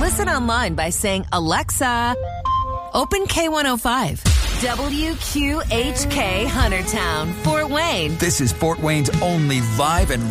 Listen online by saying, Alexa, open K105. WQHK Huntertown, Fort Wayne. This is Fort Wayne's only live and